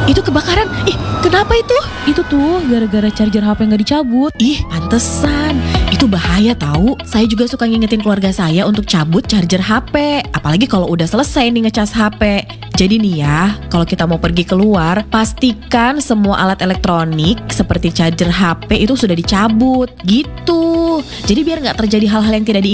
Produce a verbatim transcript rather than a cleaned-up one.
Itu kebakaran. Ih, kenapa itu? Itu tuh gara-gara charger H P nggak dicabut. Ih, pantesan. Itu bahaya tahu. Saya juga suka ngingetin keluarga saya untuk cabut charger H P. Apalagi kalau udah selesai nih ngecas H P. Jadi nih ya, kalau kita mau pergi keluar, pastikan semua alat elektronik seperti charger H P itu sudah dicabut. Gitu. Jadi biar nggak terjadi hal-hal yang tidak diinginkan